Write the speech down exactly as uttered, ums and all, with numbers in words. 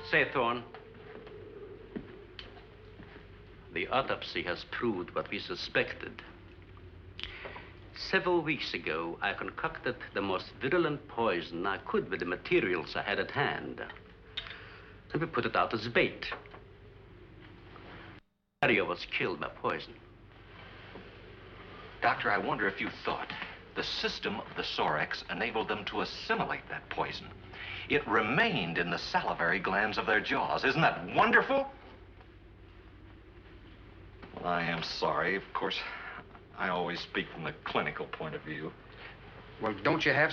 Say, Thorne, the autopsy has proved what we suspected. Several weeks ago, I concocted the most virulent poison I could with the materials I had at hand. And we put it out as bait. Mario was killed by poison. Doctor, I wonder if you thought the system of the Sorex enabled them to assimilate that poison. It remained in the salivary glands of their jaws. Isn't that wonderful? Well, I am sorry. Of course, I always speak from the clinical point of view. Well, don't you have